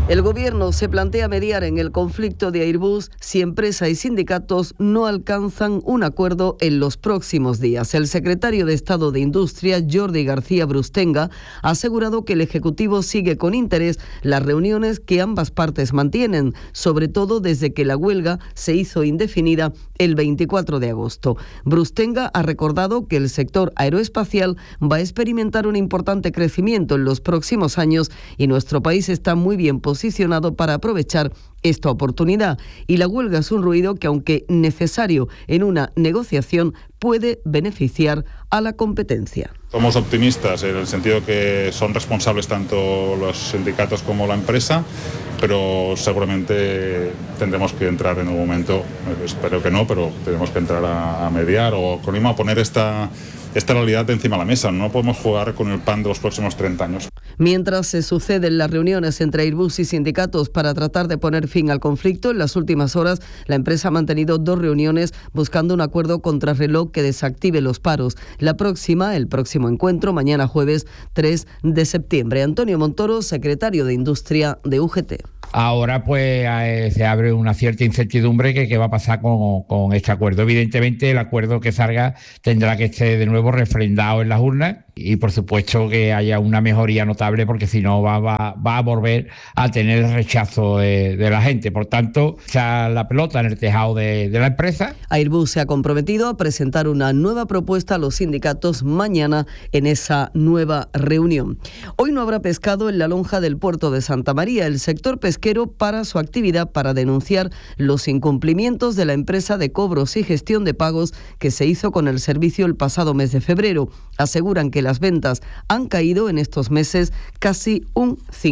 S26: El Gobierno se plantea mediar en el conflicto de Airbus si empresa y sindicatos no alcanzan un acuerdo en los próximos días. El secretario de Estado de Industria, Jordi García Brustenga, ha asegurado que el Ejecutivo sigue con interés las reuniones que ambas partes mantienen, sobre todo desde que la huelga se hizo indefinida el 24 de agosto. Brustenga ha recordado que el sector aeroespacial va a experimentar un importante crecimiento en los próximos años y nuestro país está muy bien posicionado para aprovechar esta oportunidad. Y la huelga es un ruido que, aunque necesario en una negociación, puede beneficiar a la competencia.
S1: Somos optimistas en el sentido que son responsables tanto los sindicatos como la empresa, pero seguramente tendremos que entrar en un momento, espero que no, pero tenemos que entrar a mediar o con a poner esta realidad encima de la mesa. No podemos jugar con el pan de los próximos 30 años.
S26: Mientras se suceden las reuniones entre Airbus y sindicatos para tratar de poner fin al conflicto, en las últimas horas la empresa ha mantenido 2 reuniones buscando un acuerdo contrarreloj que desactive los paros. La próxima, el próximo encuentro, mañana jueves 3 de septiembre. Antonio Montoro, secretario de Industria de UGT.
S14: Ahora pues se abre una cierta incertidumbre que qué va a pasar con este acuerdo. Evidentemente el acuerdo que salga tendrá que estar de nuevo refrendado en las urnas y por supuesto que haya una mejoría notable porque si no va a volver a tener el rechazo de la gente. Por tanto, está la pelota en el tejado de la empresa.
S26: Airbus se ha comprometido a presentar una nueva propuesta a los sindicatos mañana en esa nueva reunión. Hoy no habrá pescado en la lonja del puerto de Santa María. El sector pesquero para su actividad para denunciar los incumplimientos de la empresa de cobros y gestión de pagos que se hizo con el servicio el pasado mes de febrero. Aseguran que las ventas han caído en estos meses casi un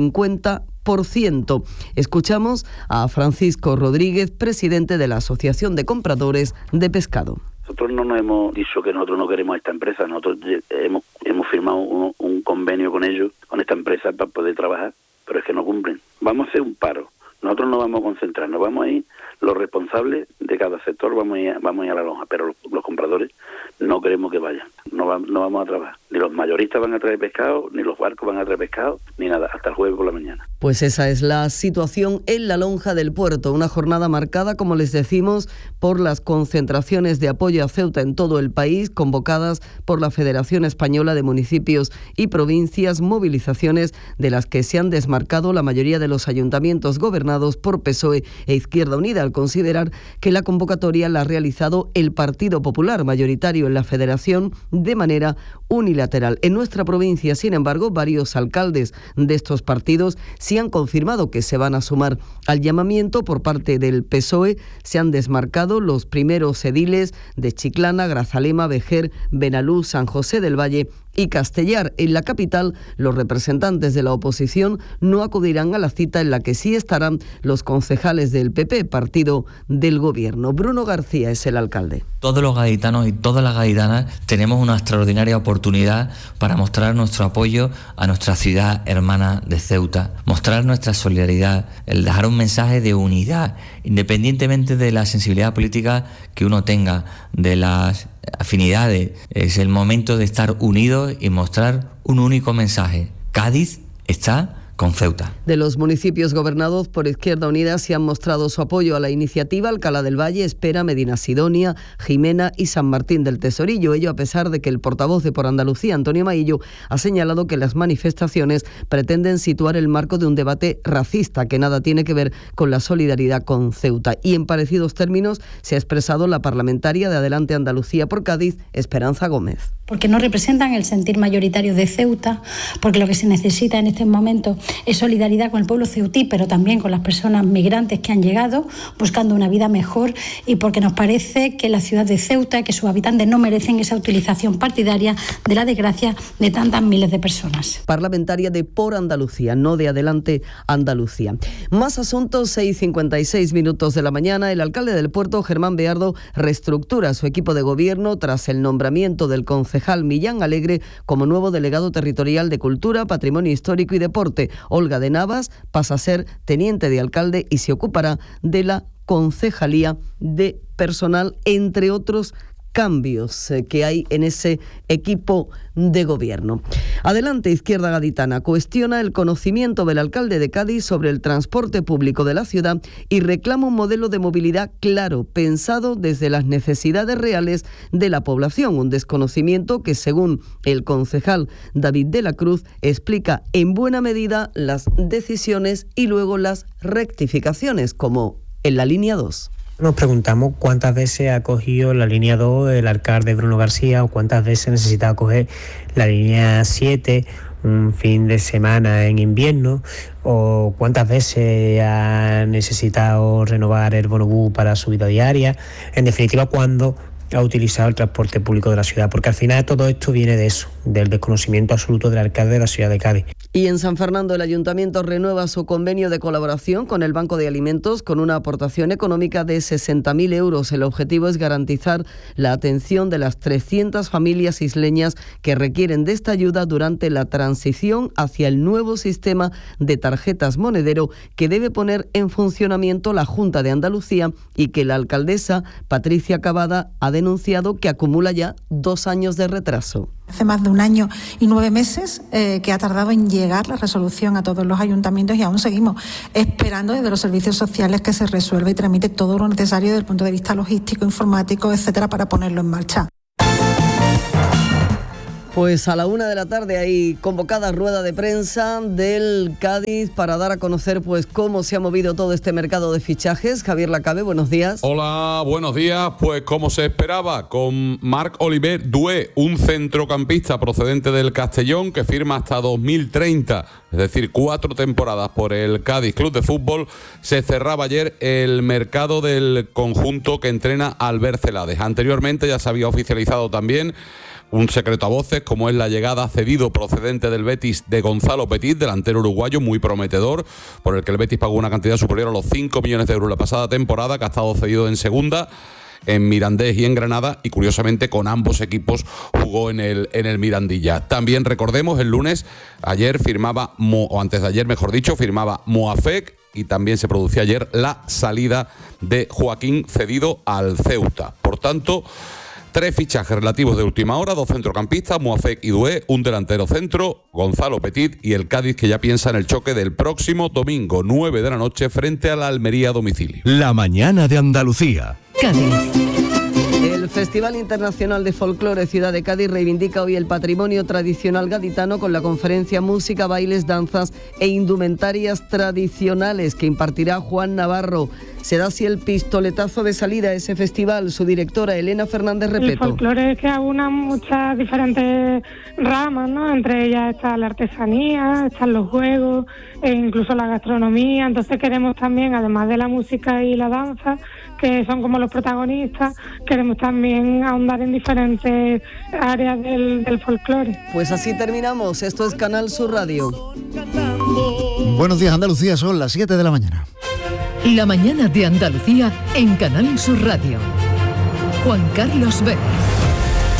S26: 50%. Escuchamos a Francisco Rodríguez, presidente de la Asociación de Compradores de Pescado.
S19: Nosotros no nos hemos dicho que nosotros no queremos a esta empresa, nosotros hemos firmado un convenio con ellos, con esta empresa para poder trabajar, pero es que no cumplen. Vamos a hacer un paro, nosotros no vamos a concentrarnos, vamos a ir, los responsables de cada sector vamos a ir a la lonja, pero los compradores no queremos que vayan, no vamos a trabajar. Ni los mayoristas van a traer pescado, ni los barcos van a traer pescado, ni nada, hasta el jueves por la mañana.
S26: Pues esa es la situación en la lonja del puerto, una jornada marcada, como les decimos, por las concentraciones de apoyo a Ceuta en todo el país, convocadas por la Federación Española de Municipios y Provincias, movilizaciones de las que se han desmarcado la mayoría de los ayuntamientos gobernados por PSOE e Izquierda Unida, al considerar que la convocatoria la ha realizado el Partido Popular, mayoritario en la Federación, de manera unilateral. En nuestra provincia, sin embargo, varios alcaldes de estos partidos sí han confirmado que se van a sumar al llamamiento por parte del PSOE. Se han desmarcado los primeros ediles de Chiclana, Grazalema, Vejer, Benalú, San José del Valle y Castellar. En la capital, los representantes de la oposición no acudirán a la cita en la que sí estarán los concejales del PP, partido del gobierno. Bruno García es el alcalde.
S20: Todos los gaditanos y todas las gaditanas tenemos una extraordinaria oportunidad para mostrar nuestro apoyo a nuestra ciudad hermana de Ceuta, mostrar nuestra solidaridad, el dejar un mensaje de unidad, independientemente de la sensibilidad política que uno tenga, de las afinidades. Es el momento de estar unidos y mostrar un único mensaje. Cádiz está con Ceuta.
S26: De los municipios gobernados por Izquierda Unida se han mostrado su apoyo a la iniciativa Alcalá del Valle, Espera, Medina Sidonia, Jimena y San Martín del Tesorillo. Ello a pesar de que el portavoz de Por Andalucía, Antonio Maillo, ha señalado que las manifestaciones pretenden situar el marco de un debate racista que nada tiene que ver con la solidaridad con Ceuta. Y en parecidos términos se ha expresado la parlamentaria de Adelante Andalucía por Cádiz, Esperanza Gómez.
S22: Porque no representan el sentir mayoritario de Ceuta, porque lo que se necesita en este momento es solidaridad con el pueblo ceutí, pero también con las personas migrantes que han llegado buscando una vida mejor, y porque nos parece que la ciudad de Ceuta, que sus habitantes no merecen esa utilización partidaria de la desgracia de tantas miles de personas.
S26: Parlamentaria de Por Andalucía, no de Adelante Andalucía. Más asuntos, 6:56 minutos de la mañana. El alcalde del puerto, Germán Beardo, reestructura su equipo de gobierno tras el nombramiento del concejal Millán Alegre como nuevo delegado territorial de Cultura, Patrimonio Histórico y Deporte. Olga de Navas pasa a ser teniente de alcalde y se ocupará de la concejalía de personal, entre otros cambios que hay en ese equipo de gobierno. Adelante, Izquierda Gaditana cuestiona el conocimiento del alcalde de Cádiz sobre el transporte público de la ciudad y reclama un modelo de movilidad claro, pensado desde las necesidades reales de la población, un desconocimiento que, según el concejal David de la Cruz, explica en buena medida las decisiones y luego las rectificaciones, como en la línea 2.
S2: Nos preguntamos cuántas veces ha cogido la línea 2 el alcalde Bruno García o cuántas veces necesitaba coger la línea 7 un fin de semana en invierno, o cuántas veces ha necesitado renovar el bonobús para su vida diaria. En definitiva, cuándo ha utilizado el transporte público de la ciudad, porque al final todo esto viene de eso, del desconocimiento absoluto del alcalde de la ciudad de Cádiz.
S26: Y en San Fernando el Ayuntamiento renueva su convenio de colaboración con el Banco de Alimentos con una aportación económica de 60.000 euros. El objetivo es garantizar la atención de las 300 familias isleñas que requieren de esta ayuda durante la transición hacia el nuevo sistema de tarjetas monedero que debe poner en funcionamiento la Junta de Andalucía y que la alcaldesa Patricia Cavada ha denunciado que acumula ya 2 años de retraso.
S3: Hace más de 1 año y 9 meses que ha tardado en llegar la resolución a todos los ayuntamientos y aún seguimos esperando desde los servicios sociales que se resuelva y tramite todo lo necesario desde el punto de vista logístico, informático, etcétera, para ponerlo en marcha.
S26: Pues a la 1 de la tarde hay convocada rueda de prensa del Cádiz para dar a conocer pues cómo se ha movido todo este mercado de fichajes. Javier Lacabe, buenos días.
S4: Hola, buenos días. Pues como se esperaba, con Marc Oliver Doué, un centrocampista procedente del Castellón que firma hasta 2030, es decir, 4 temporadas por el Cádiz Club de Fútbol, se cerraba ayer el mercado del conjunto que entrena Albert Celades. Anteriormente ya se había oficializado también un secreto a voces, como es la llegada cedido procedente del Betis de Gonzalo Petit, delantero uruguayo muy prometedor, por el que el Betis pagó una cantidad superior a los 5 millones de euros la pasada temporada, que ha estado cedido en segunda, en Mirandés y en Granada, y curiosamente con ambos equipos jugó en el Mirandilla. También recordemos, el lunes, ayer firmaba, o antes de ayer mejor dicho, firmaba Moafek, y también se producía ayer la salida de Joaquín cedido al Ceuta. Por tanto, 3 fichajes relativos de última hora, 2 centrocampistas, Moafek y Doué, un delantero centro, Gonzalo Petit, y el Cádiz que ya piensa en el choque del próximo domingo, 9 de la noche, frente a la Almería a domicilio.
S7: La mañana de Andalucía.
S26: Cádiz. El Festival Internacional de Folclore Ciudad de Cádiz reivindica hoy el patrimonio tradicional gaditano con la conferencia Música, Bailes, Danzas e Indumentarias Tradicionales que impartirá Juan Navarro. Se da así el pistoletazo de salida a ese festival. Su directora, Elena Fernández Repeto.
S8: El folclore es que aúna muchas diferentes ramas, ¿no? Entre ellas está la artesanía, están los juegos, e incluso la gastronomía. Entonces queremos también, además de la música y la danza, que son como los protagonistas, queremos también ahondar en diferentes áreas del folclore.
S26: Pues así terminamos. Esto es Canal Sur Radio.
S17: Buenos días, Andalucía, son las 7 de la mañana.
S18: La mañana de Andalucía en Canal Sur Radio. Juan Carlos Vélez.